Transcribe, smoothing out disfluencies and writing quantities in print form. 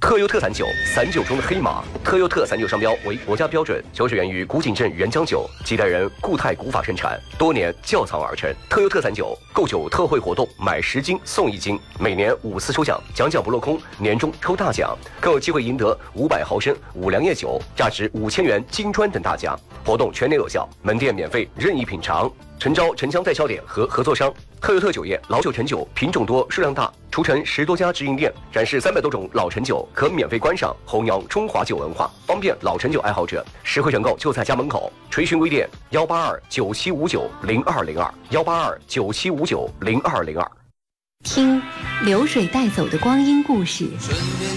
特优特散酒，散酒中的黑马。特优特散酒商标为国家标准，酒水源于古井镇原浆酒，几代人固态古法生产，多年窖藏而成。特优特散酒购酒特惠活动，买10斤送1斤，每年5次抽奖，奖不落空，年终抽大奖，更有机会赢得500毫升五粮液酒，价值5000元金砖等大奖。活动全年有效，门店免费任意品尝。诚招城乡代销点和合作商。特优特酒业老酒陈酒品种多数量大，除城10多家直营店，展示300多种老陈酒，可免费观赏，弘扬中华酒文化，方便老陈酒爱好者。实惠选购就在家门口。垂询微店18297590202，18297590202。 听流水带走的光阴故事。